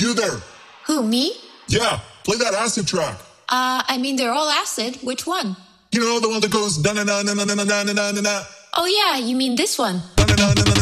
you there. Who, me? Yeah, play that acid track. I mean, they're all acid. Which one? You know, the one that goes da na na na na na na na na na. Oh, yeah, you mean this one. Na na na na na.